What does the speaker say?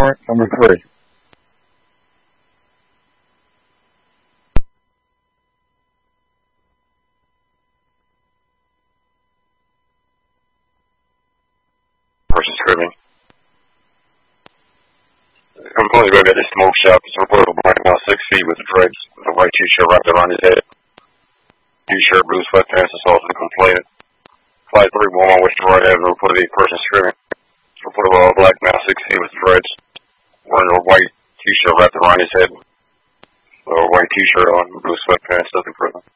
warrant number 3. Person's cribbing. Employees work at a smoke shop. It's reported a black male 6 feet with dreads, with a white t-shirt wrapped around his head. T-shirt, blue sweatpants, assault to the complainant. Flight 311 West Gerard Avenue reported a person screaming. It's reported a black male 6 feet with dreads, wearing a white t-shirt wrapped around his head, with a white t-shirt on, blue sweatpants, nothing further.